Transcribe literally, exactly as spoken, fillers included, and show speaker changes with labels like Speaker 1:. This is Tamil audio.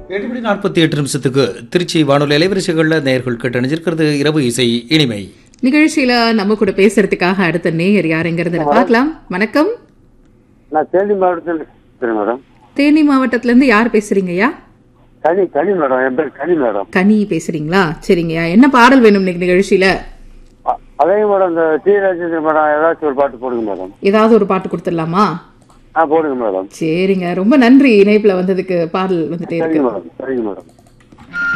Speaker 1: எட்டு மணி நாற்பத்தி எட்டு நிமிஷத்துக்கு திருச்சி வானொலி அலைவரிசைகளில் நேயர்கள் கேட்டணிஞ்சிருக்கிறது இரவு இசை இனிமை
Speaker 2: நிகழ்ச்சியில நம்ம கூட பேசுறதுக்காக அடுத்த நேயர் யாருங்கிறது பார்க்கலாம். வணக்கம்.
Speaker 3: நான் தேனி மாவட்டத்தில் பேசுறேன் மேடம்.
Speaker 2: தேனி மாவட்டத்துல இருந்து யார் பேசுறீங்கய்யா?
Speaker 3: கனி கனி மேடம். என் பேர் கனி மேடம்.
Speaker 2: கனி பேசுறீங்களா? சரிங்கய்யா, என்ன பாடல் வேணும் இன்னைக்கு நிகழ்ச்சியில?
Speaker 3: அ- அதே மேடம் இந்த டி ராஜேந்திர மேடம் ஏதாச்சும் ஒரு பாட்டு போடுங்க மேடம்.
Speaker 2: ஏதாவது ஒரு பாட்டு கொடுத்துடலாமா?
Speaker 3: ஆ போடுங்க மேடம்.
Speaker 2: சரிங்க, ரொம்ப நன்றி இணைப்புல வந்ததுக்கு. பாடல் வந்துட்டே
Speaker 3: சரிங்க
Speaker 2: இருக்கு.
Speaker 3: மேடம். சரிங்க மேடம்.